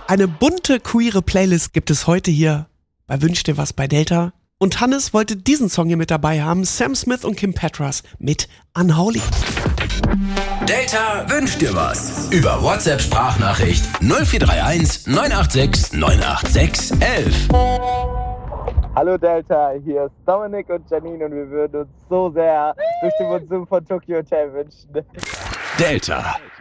Eine bunte, queere Playlist gibt es heute hier bei Wünsch dir was bei Delta. Und Hannes wollte diesen Song hier mit dabei haben, Sam Smith und Kim Petras mit Unholy. Delta wünscht dir was. Über WhatsApp-Sprachnachricht 0431 986 986 11. Hallo Delta, hier ist Dominik und Janine und wir würden uns so sehr durch den Monsun von Tokyo Hotel wünschen. Delta.